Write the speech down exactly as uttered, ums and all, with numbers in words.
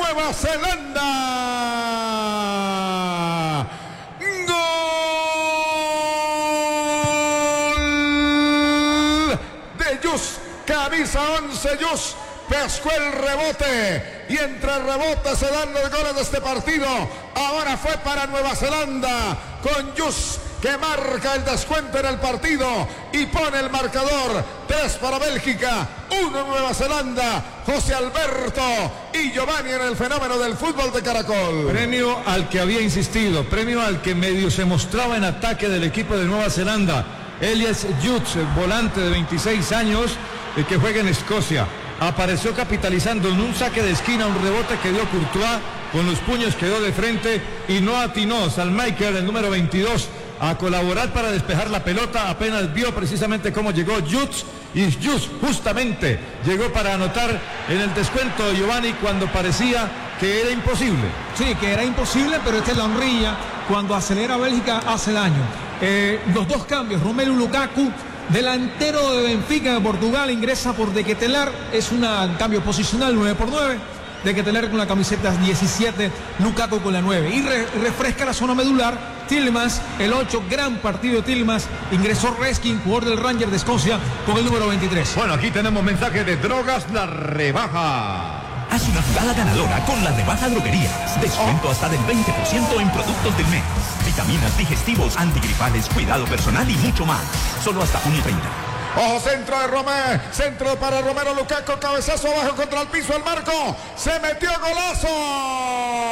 Nueva Zelanda. Gol de Yus, camisa once Yus. Pescó el rebote y entre rebotes se dan los goles de este partido. Ahora fue para Nueva Zelanda con Yus, que marca el descuento en el partido y pone el marcador. Tres para Bélgica, uno Nueva Zelanda. José Alberto y Giovanni en el fenómeno del fútbol de Caracol. Premio al que había insistido, premio al que medio se mostraba en ataque del equipo de Nueva Zelanda. Elias Yus, volante de veintiséis años, el que juega en Escocia. Apareció capitalizando en un saque de esquina, un rebote que dio Courtois, con los puños quedó de frente y no atinó Salmaker, el número veintidós, a colaborar para despejar la pelota. Apenas vio precisamente cómo llegó Yus, y Yus justamente llegó para anotar en el descuento de Giovanni cuando parecía que era imposible. Sí, que era imposible, pero esta es la honrilla. Cuando acelera Bélgica hace daño. Eh, los dos cambios, Romelu Lukaku, delantero de Benfica de Portugal, ingresa por De Ketelaere, es un cambio posicional, nueve por nueve. De Ketelaere con la camiseta diecisiete, Lukaku con la nueve. Y re, refresca la zona medular, Tielemans, el ocho, gran partido de Tielemans. Ingresó Reskin, jugador del Ranger de Escocia, con el número veintitrés. Bueno, aquí tenemos mensaje de Drogas La Rebaja. Haz una jugada ganadora con la rebaja droguerías. Descuento hasta del veinte por ciento en productos del mes. Vitaminas, digestivos, antigripales, cuidado personal y mucho más. Solo hasta junio treinta. Ojo, centro de Romé, centro para Romero Lukaku, cabezazo abajo contra el piso, el marco, se metió, golazo.